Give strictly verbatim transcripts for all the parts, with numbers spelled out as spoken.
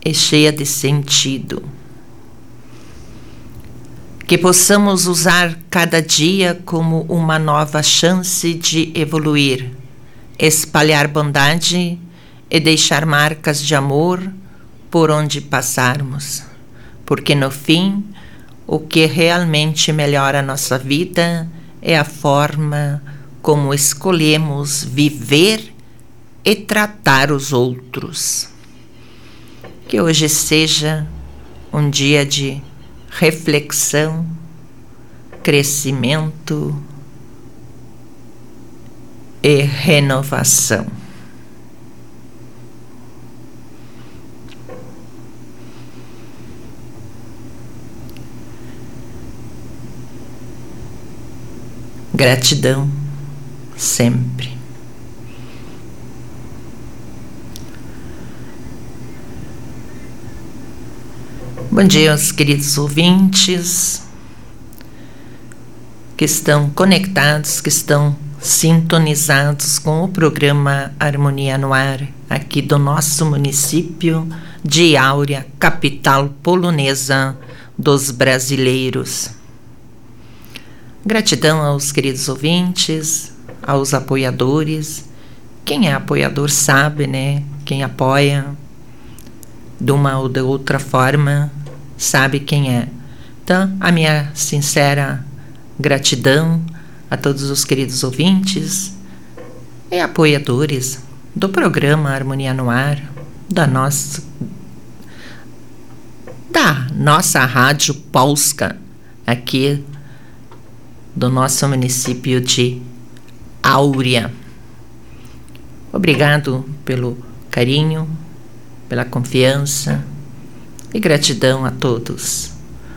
e cheia de sentido. Que possamos usar cada dia como uma nova chance de evoluir, espalhar bondade e deixar marcas de amor por onde passarmos, porque no fim, o que realmente melhora a nossa vida é a forma como escolhemos viver e tratar os outros. Que hoje seja um dia de reflexão, crescimento e renovação. Gratidão sempre. Bom dia aos queridos ouvintes que estão conectados, que estão sintonizados com o programa Harmonia no Ar, aqui do nosso município de Áurea, capital polonesa dos brasileiros. Gratidão aos queridos ouvintes, aos apoiadores. Quem é apoiador sabe, né? Quem apoia de uma ou de outra forma sabe quem é. Então, a minha sincera gratidão a todos os queridos ouvintes e apoiadores do programa Harmonia no Ar, da nossa, da nossa Rádio Polska, aqui do nosso município de Áurea. Obrigado pelo carinho, pela confiança e gratidão a todos.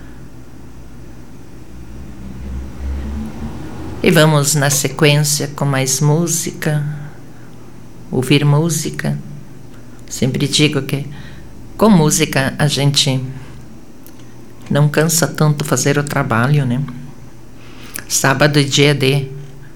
E vamos na sequência com mais música, ouvir música. Sempre digo que com música a gente não cansa tanto fazer o trabalho, né? Sábado é dia de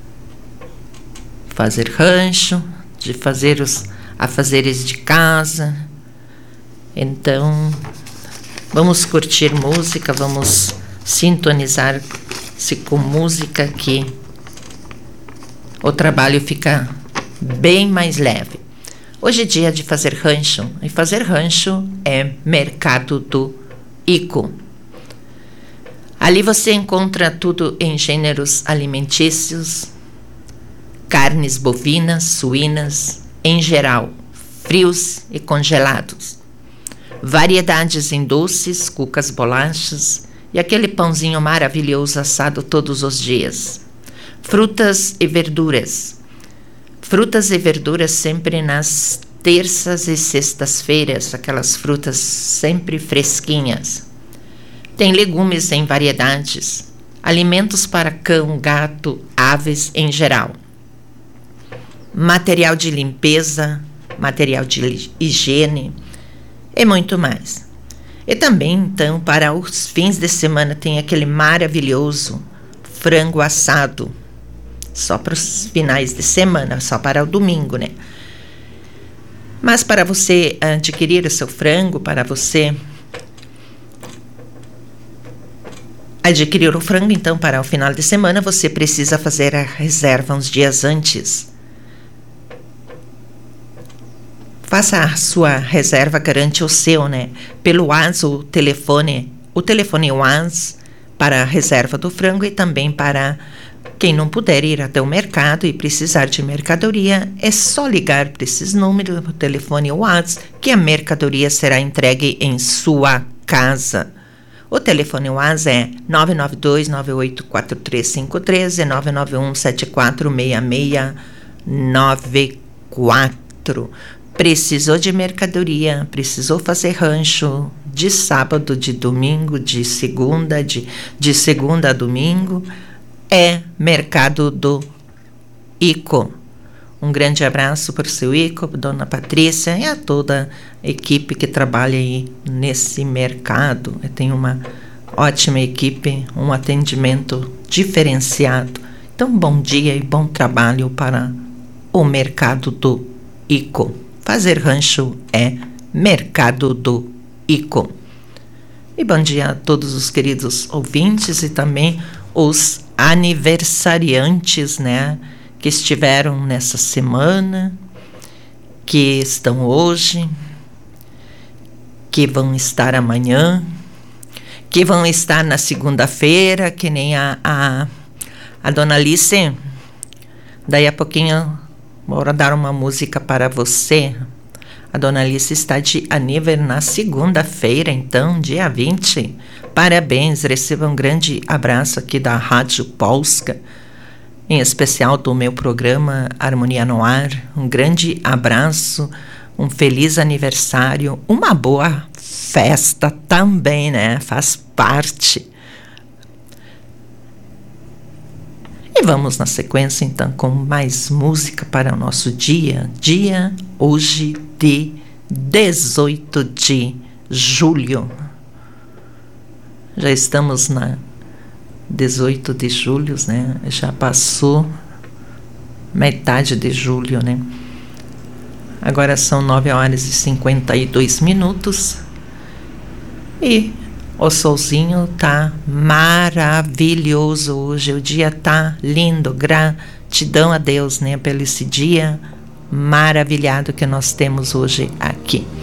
fazer rancho, de fazer os afazeres de casa. Então, vamos curtir música, vamos sintonizar-se com música que o trabalho fica bem mais leve. Hoje é dia de fazer rancho, e fazer rancho é mercado do Ico. Ali você encontra tudo em gêneros alimentícios, carnes bovinas, suínas, em geral, frios e congelados. Variedades em doces, cucas, bolachas e aquele pãozinho maravilhoso assado todos os dias. Frutas e verduras. Frutas e verduras sempre nas terças e sextas-feiras, aquelas frutas sempre fresquinhas. Tem legumes em variedades, alimentos para cão, gato, aves em geral. Material de limpeza, material de higiene e muito mais. E também, então, para os fins de semana tem aquele maravilhoso frango assado. Só para os finais de semana, só para o domingo, né? Mas para você adquirir o seu frango, para você adquirir o frango, então, para o final de semana, você precisa fazer a reserva uns dias antes. Faça a sua reserva, garante o seu, né? Pelo WhatsApp, o telefone, o telefone WhatsApp para a reserva do frango e também para quem não puder ir até o mercado e precisar de mercadoria, é só ligar para esses números, o telefone WhatsApp, que a mercadoria será entregue em sua casa. O telefone WhatsApp é nove nove dois, nove oito quatro três cinco três e nove nove um sete quatro seis seis nove quatro. Precisou de mercadoria, precisou fazer rancho de sábado, de domingo, de segunda, de, de segunda a domingo, é Mercado do Ico. Um grande abraço para o seu Ico, Dona Patrícia e a toda a equipe que trabalha aí nesse mercado. Tem uma ótima equipe, um atendimento diferenciado. Então, bom dia e bom trabalho para o Mercado do Ico. Fazer rancho é Mercado do Icon. E bom dia a todos os queridos ouvintes e também os aniversariantes, né, que estiveram nessa semana, que estão hoje, que vão estar amanhã, que vão estar na segunda-feira, que nem a, a, a Dona Alice. Daí a pouquinho vou dar uma música para você. A Dona Alice está de aniversário na segunda-feira, então, dia vinte. Parabéns, receba um grande abraço aqui da Rádio Polska, em especial do meu programa Harmonia no Ar. Um grande abraço, um feliz aniversário, uma boa festa também, né? Faz parte. E vamos na sequência, então, com mais música para o nosso dia. Dia hoje de dezoito de julho. Já estamos na dezoito de julho, né? Já passou metade de julho, né? Agora são nove horas e cinquenta e dois minutos. E o solzinho tá maravilhoso hoje. O dia tá lindo. Gratidão a Deus, né, pelo esse dia maravilhado que nós temos hoje aqui.